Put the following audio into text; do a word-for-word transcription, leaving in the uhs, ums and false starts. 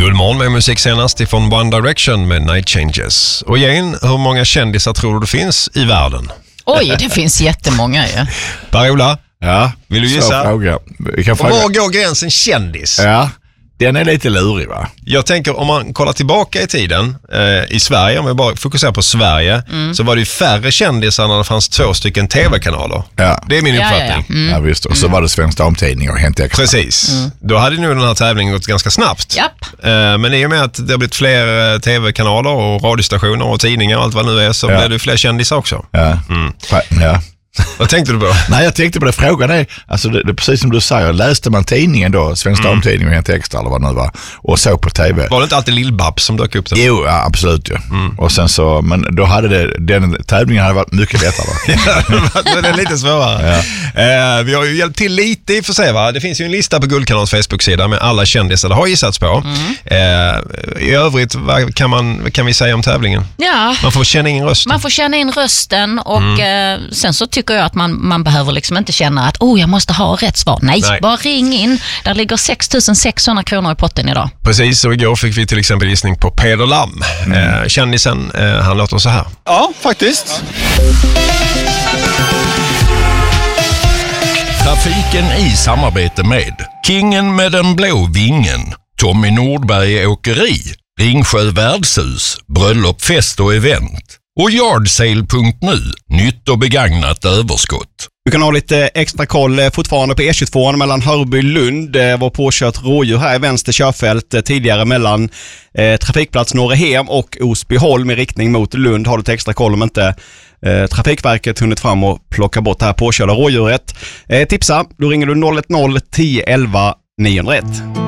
Guldmorgon med musik senast ifrån One Direction med Night Changes. Och Jane, hur många kändisar tror du det finns i världen? Oj, det finns jättemånga ju. Per-Ola, ja, vill du gissa? Fråga. Kan fråga. Var går gränsen kändis? Ja, den är lite lurig, va? Jag tänker om man kollar tillbaka i tiden eh, i Sverige, om vi bara fokuserar på Sverige, mm. så var det ju färre kändisar när det fanns två stycken tv-kanaler. Ja. Det är min ja, uppfattning. Ja, ja. Mm. Ja, visst. Och så var det Svensk Damtidning och Hänt Extra. Precis. Mm. Då hade nu den här tävlingen gått ganska snabbt. Japp. Eh, men i och med att det har blivit fler tv-kanaler och radiostationer och tidningar och allt vad nu är, så ja. Blev det fler kändisar också. Ja. Mm. Ja. Vad tänkte du på? Nej, jag tänkte på det. Frågan är, alltså det, det, precis som du säger, läste man tidningen då, Svensk mm. Damtidning och Hänt Extra eller vad det nu var, och såg på tv. Var det inte alltid Lill-Babs som dök upp där? Jo, ja, absolut ju. Mm. Och sen så, men då hade det, den tävlingen hade varit mycket lättare. Ja, det är lite svårare. Ja. Eh, vi har ju hjälpt till lite i för sig, va? Det finns ju en lista på Guldkanals Facebook-sida med alla kändisar det har gissats på. Mm. Eh, I övrigt, vad kan, man, kan vi säga om tävlingen? Ja. Man får känna in rösten. Man får känna in rösten och mm. eh, sen så tycker jag att man, man behöver liksom inte känna att oh, jag måste ha rätt svar. Nej, Nej. bara ring in. Där ligger sex tusen sexhundra kronor i potten idag. Precis, och igår fick vi till exempel gissning på Peder Lam. Mm. Eh, kändisen, eh, han låter så här. Ja, faktiskt. Trafiken i samarbete med Kingen med den blå vingen, Tommy Nordberg Åkeri, Ringsjö Värdshus, Bröllop, fest och event och yardsale punkt nu, nytt och begagnat överskott. Du kan ha lite extra koll fortfarande på E tjugotvå mellan Hörby och Lund. Det var påkört rådjur här i vänster körfält tidigare mellan eh, trafikplats Norrehem och Osbyholm i riktning mot Lund. Har du lite extra koll om inte eh, Trafikverket hunnit fram och plocka bort det här påkörda rådjuret. Eh, tipsa, då ringer du noll ett noll tio elva niohundraett.